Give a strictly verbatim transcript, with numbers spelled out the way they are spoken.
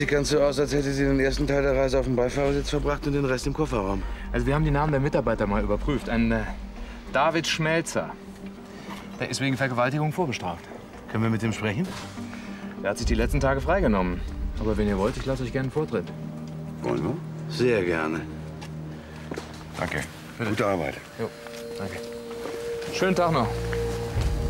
Sieht ganz so aus, als hätte sie den ersten Teil der Reise auf dem Beifahrersitz verbracht und den Rest im Kofferraum. Also wir haben die Namen der Mitarbeiter mal überprüft. Ein äh, David Schmelzer. Der ist wegen Vergewaltigung vorbestraft. Können wir mit ihm sprechen? Der hat sich die letzten Tage freigenommen. Aber wenn ihr wollt, ich lasse euch gerne einen Vortritt. Wollen wir? Sehr gerne. Danke. Gute Arbeit. Jo, danke. Schönen Tag noch.